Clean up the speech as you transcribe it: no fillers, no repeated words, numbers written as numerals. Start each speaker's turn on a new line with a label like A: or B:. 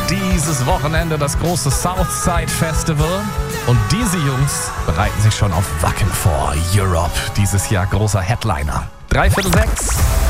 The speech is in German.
A: Dieses Wochenende das große Southside Festival. Und diese Jungs bereiten sich schon auf Wacken vor. Europe, dieses Jahr großer Headliner. 5:45.